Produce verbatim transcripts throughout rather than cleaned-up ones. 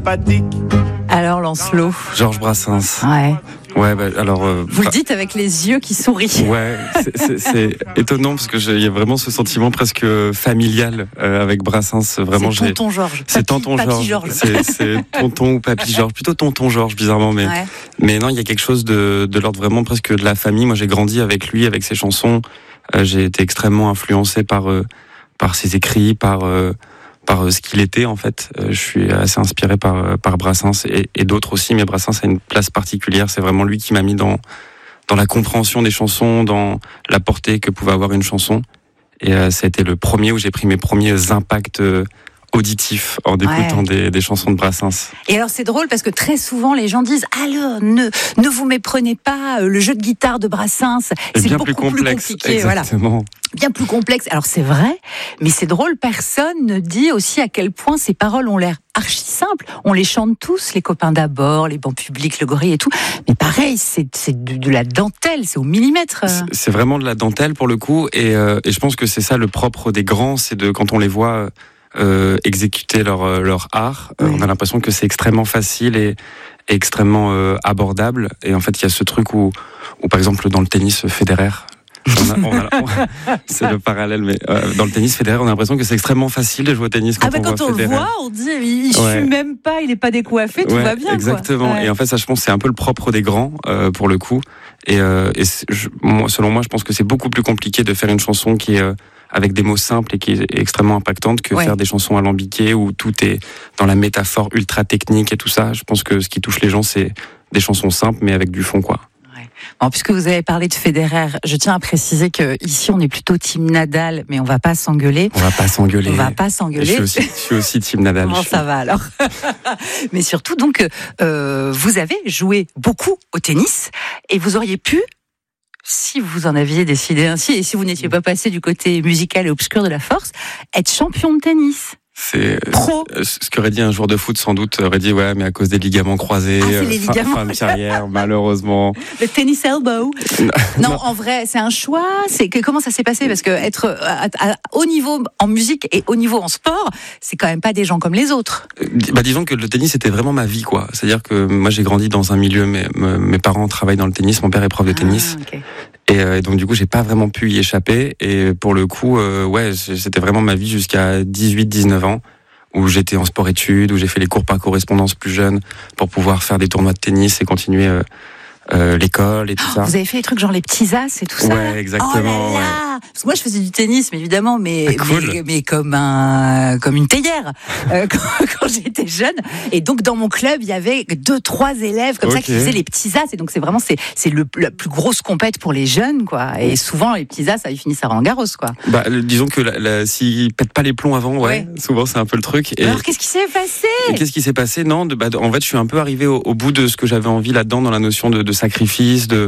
sympathique. Alors Lancelot. Georges Brassens. Ouais. Ouais, bah, alors. Euh, Vous le dites avec les yeux qui sourient. Ouais, c'est, c'est, c'est étonnant parce que il y a vraiment ce sentiment presque familial euh, avec Brassens. Vraiment, c'est tonton Georges. C'est tonton Georges. Georges. C'est, c'est tonton ou papy Georges. Plutôt tonton Georges, bizarrement, mais ouais. mais non, il y a quelque chose de de l'ordre vraiment presque de la famille. Moi, j'ai grandi avec lui, avec ses chansons. Euh, j'ai été extrêmement influencé par euh, par ses écrits, par euh, par euh, ce qu'il était en fait. Euh, je suis assez inspiré par euh, par Brassens et, et d'autres aussi, mais Brassens a une place particulière. C'est vraiment lui qui m'a mis dans dans la compréhension des chansons, dans la portée que pouvait avoir une chanson. Et euh, ça a été le premier où j'ai pris mes premiers impacts euh, auditifs en écoutant ouais. des, des chansons de Brassens. Et alors c'est drôle parce que très souvent les gens disent alors ne ne vous méprenez pas, le jeu de guitare de Brassens c'est, c'est bien beaucoup plus complexe, plus compliqué, exactement. Voilà. Bien plus complexe. Alors c'est vrai, mais c'est drôle, personne ne dit aussi à quel point ces paroles ont l'air archi simples. On les chante tous, les copains d'abord, les bancs publics, le gorille et tout. Mais pareil, c'est, c'est de, de la dentelle, c'est au millimètre. C'est, c'est vraiment de la dentelle pour le coup, et, euh, et je pense que c'est ça le propre des grands, c'est de quand on les voit euh, exécuter leur leur art, oui. euh, on a l'impression que c'est extrêmement facile et, et extrêmement euh, abordable. Et en fait, il y a ce truc où, où par exemple dans le tennis, Federer. On a, on a, on a, c'est le parallèle, mais euh, dans le tennis, Federer, on a l'impression que c'est extrêmement facile de jouer au tennis quand ah bah on quand voit on Federer. le voit, on dit il, il ouais. fume même pas, il est pas décoiffé, tout ouais, va bien. Exactement. Quoi. Ouais. Et en fait, ça, je pense, c'est un peu le propre des grands euh, pour le coup. Et, euh, et je, moi, selon moi, je pense que c'est beaucoup plus compliqué de faire une chanson qui est euh, avec des mots simples et qui est extrêmement impactante que ouais. faire des chansons alambiquées où tout est dans la métaphore ultra technique et tout ça. Je pense que ce qui touche les gens, c'est des chansons simples mais avec du fond, quoi. Bon, puisque vous avez parlé de Federer, je tiens à préciser que ici on est plutôt team Nadal, mais on va pas s'engueuler. On va pas s'engueuler. On va pas s'engueuler. Je suis aussi, je suis aussi team Nadal. Comment ça va alors? Mais surtout donc, euh, vous avez joué beaucoup au tennis et vous auriez pu, si vous en aviez décidé ainsi et si vous n'étiez pas passé du côté musical et obscur de la force, être champion de tennis. C'est Pro. Ce qu'aurait dit un joueur de foot sans doute, aurait dit ouais mais à cause des ligaments croisés, ah, c'est les fin, ligaments. fin de carrière malheureusement. Le tennis elbow. Non, non, en vrai c'est un choix. C'est que comment ça s'est passé parce que être à, à, à haut niveau en musique et haut niveau en sport, c'est quand même pas des gens comme les autres. Bah disons que le tennis c'était vraiment ma vie quoi. C'est-à-dire que moi j'ai grandi dans un milieu, mes, mes parents travaillent dans le tennis, mon père est prof de tennis. Ah, okay. Et, euh, et donc du coup j'ai pas vraiment pu y échapper et pour le coup euh, ouais c'était vraiment ma vie jusqu'à dix-huit dix-neuf ans où j'étais en sport-études, où j'ai fait les cours par correspondance plus jeune pour pouvoir faire des tournois de tennis et continuer euh, euh, l'école et tout oh, ça. Vous avez fait des trucs genre les petits as et tout ça. Ouais, exactement. Oh là là ouais. Parce que moi je faisais du tennis, mais évidemment, mais ah, cool. mais, mais comme un comme une théière euh, quand, quand j'étais jeune. Et donc dans mon club il y avait deux trois élèves comme okay. ça qui faisaient les petits as. Et donc c'est vraiment c'est c'est le la plus grosse compète pour les jeunes quoi. Et souvent les petits as ça ils finissent à Roland Garros quoi. Bah disons que la, la, s'ils pètent pas les plombs avant, ouais, ouais. souvent c'est un peu le truc. Et alors qu'est-ce qui s'est passé? Et qu'est-ce qui s'est passé? Non, de, bah, en fait je suis un peu arrivé au, au bout de ce que j'avais envie là-dedans dans la notion de, de sacrifice, de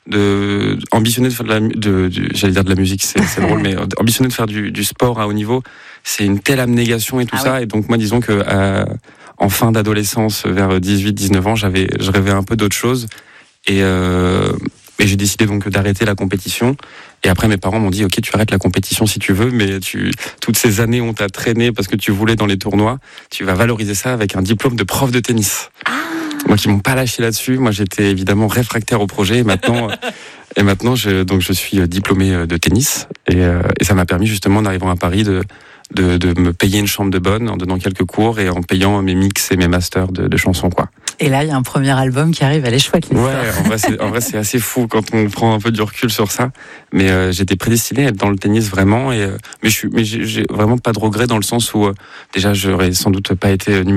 de ambitionner de faire de la de, de j'allais dire de la musique c'est, c'est drôle mais ambitionner de faire du, du sport à haut niveau c'est une telle abnégation et tout ah ça oui. Et donc moi disons que euh, en fin d'adolescence vers dix-huit dix-neuf ans j'avais je rêvais un peu d'autre chose et euh, et j'ai décidé donc d'arrêter la compétition et après mes parents m'ont dit ok tu arrêtes la compétition si tu veux mais tu toutes ces années on t'a traîné parce que tu voulais dans les tournois tu vas valoriser ça avec un diplôme de prof de tennis. Ah. Moi qui m'ont pas lâché là-dessus, moi j'étais évidemment réfractaire au projet et maintenant et maintenant je donc je suis diplômé de tennis et, euh, et ça m'a permis justement d'arriver à Paris de de de me payer une chambre de bonne en donnant quelques cours et en payant mes mix et mes masters de, de chansons quoi. Et là il y a un premier album qui arrive, elle est chouette l'histoire. Ouais, en vrai c'est en vrai c'est assez fou quand on prend un peu du recul sur ça, mais euh, j'étais prédestiné à être dans le tennis vraiment et euh, mais je suis mais j'ai, j'ai vraiment pas de regrets dans le sens où euh, déjà j'aurais sans doute pas été numéro